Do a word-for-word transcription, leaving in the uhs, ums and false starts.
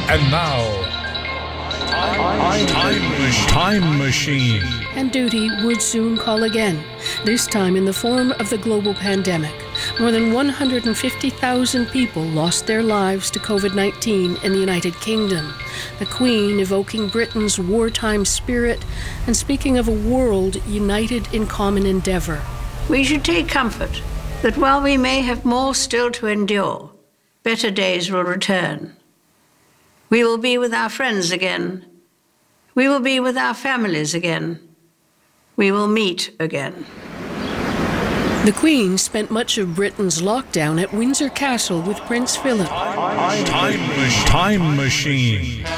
And now, Time Machine. Time Machine. And duty would soon call again, this time in the form of the global pandemic. More than one hundred fifty thousand people lost their lives to COVID nineteen in the United Kingdom. The Queen evoking Britain's wartime spirit and speaking of a world united in common endeavour. We should take comfort that while we may have more still to endure, better days will return. We will be with our friends again. We will be with our families again. We will meet again. The Queen spent much of Britain's lockdown at Windsor Castle with Prince Philip. Time Machine. Time Machine.